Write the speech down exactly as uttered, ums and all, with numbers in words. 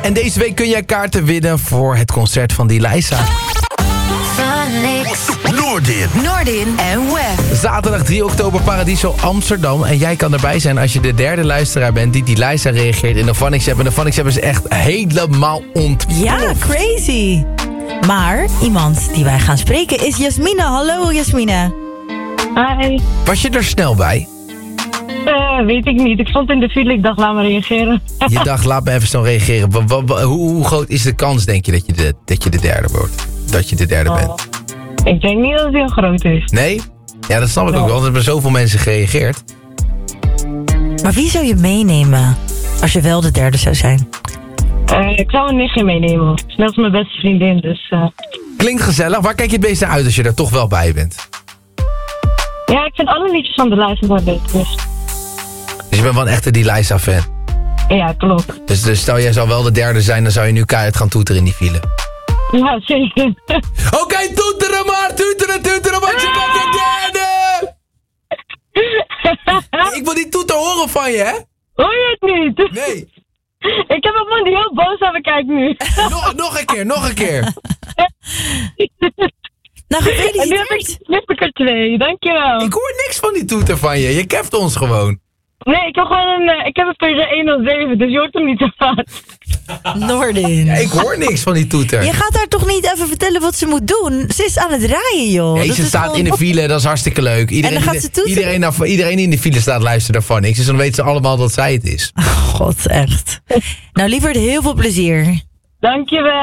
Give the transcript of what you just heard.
En deze week kun jij kaarten winnen voor het concert van Dilaysa. Noordin. Noordin en Wef. Zaterdag drie oktober Paradiso Amsterdam. En jij kan erbij zijn als je de derde luisteraar bent die Dilaysa reageert in de Phonics app. En de Phonics app is echt helemaal ontploft. Ja, crazy. Maar iemand die wij gaan spreken is Jasmine. Hallo Jasmine. Hi. Was je er snel bij? Uh, weet ik niet. Ik stond in de file. Ik dacht, laat maar reageren. Je dacht, laat me even snel reageren. Wa- wa- wa- hoe, hoe groot is de kans, denk je, dat je de, dat je de derde wordt? Dat je de derde Oh. bent? Ik denk niet dat het heel groot is. Nee? Ja, dat snap ik ook wel. Want er hebben zoveel mensen gereageerd. Maar wie zou je meenemen als je wel de derde zou zijn? Uh, ik zou een nichtje meenemen. Net als mijn beste vriendin. Dus uh... Klinkt gezellig. Waar kijk je het meest naar uit als je er toch wel bij bent? ja, ik vind alle liedjes van de lijst wel leuk. Dus Dus je bent wel een echte Dilaysa-fan. ja, klopt. Dus, dus stel jij zou wel de derde zijn, dan zou je nu keihard gaan toeteren in die file. Ja, zeker. Oké, okay, toeteren maar, toeteren, toeteren, want je bent de derde! Ik wil die toeter horen van je, hè? Hoor je het niet? Nee. Ik heb een man die heel boos aan me kijkt nu. Nog, nog een keer, nog een keer. Nou, En nu heb ik, gefeliciteerd. nu heb ik er twee. Dankjewel. Ik hoor niks van die toeter van je. Je keft ons gewoon. Nee, ik heb gewoon een... Uh, ik heb een Peugeot honderdzeven, dus je hoort hem niet zo vaak. Noordin. Ja, ik hoor niks van die toeter. Je gaat haar toch niet even vertellen wat ze moet doen? Ze is aan het rijden, joh. Nee, Dat ze is staat gewoon- in de file, dat is hartstikke leuk. Iedereen, En dan gaat ze toeteren? iedereen, naar- iedereen die in de file staat luistert daarvan niks. Dus dan weten ze allemaal dat zij het is. God, echt. Nou, lieverd, heel veel plezier. Dankjewel.